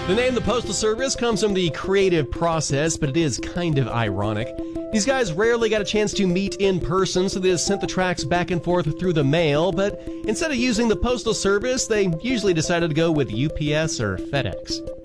The name the Postal Service comes from the creative process, but it is kind of ironic. These guys rarely got a chance to meet in person, so they just sent the tracts back and forth through the mail, but instead of using the Postal Service, they usually decided to go with UPS or FedEx.